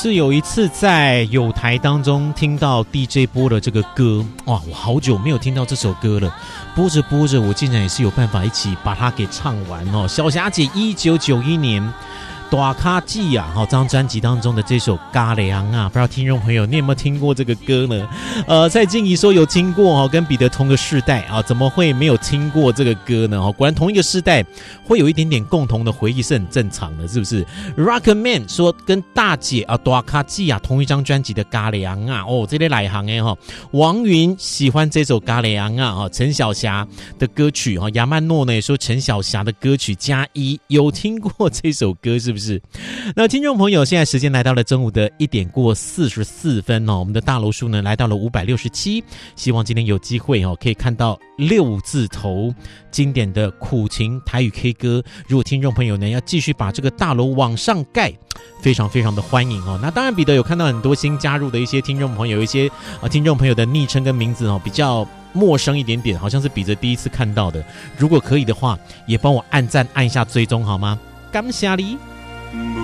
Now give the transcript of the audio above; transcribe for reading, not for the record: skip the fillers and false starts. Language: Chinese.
是有一次在友台当中听到 DJ 播了这个歌，哇，我好久没有听到这首歌了。播着播着，我竟然也是有办法一起把它给唱完哦。小霞姐1991年大卡记啊，这张专辑当中的这首《嘎凉》啊，不知道听众朋友你有没有听过这个歌呢？蔡静怡说有听过跟彼得同个世代啊，怎么会没有听过这个歌呢？果然同一个世代会有一点点共同的回忆是很正常的，是不是 ？Rockman 说跟大姐啊大卡记啊同一张专辑的《嘎凉》啊，这类来行哎哈。王云喜欢这首《嘎凉》啊，陈小霞的歌曲啊，亚曼诺呢也说陈小霞的歌曲+1，有听过这首歌是不是？那听众朋友，现在时间来到了中午的1点过44分哦，我们的大楼数呢来到了567，希望今天有机会可以看到6字头经典的苦情台语 K 歌。如果听众朋友呢要继续把这个大楼往上盖，非常非常的欢迎哦。那当然，彼得有看到很多新加入的一些听众朋友，有一些听众朋友的昵称跟名字比较陌生一点点，好像是彼得第一次看到的。如果可以的话，也帮我按赞按一下追踪好吗？感谢你。